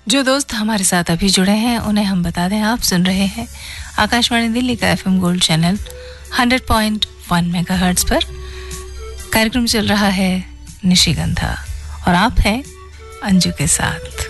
जो दोस्त हमारे साथ अभी जुड़े हैं उन्हें हम बता दें, आप सुन रहे हैं आकाशवाणी दिल्ली का FM गोल्ड चैनल 100.1 मेगाहर्ट्ज पर। कार्यक्रम चल रहा है निशिगंधा और आप हैं अंजू के साथ।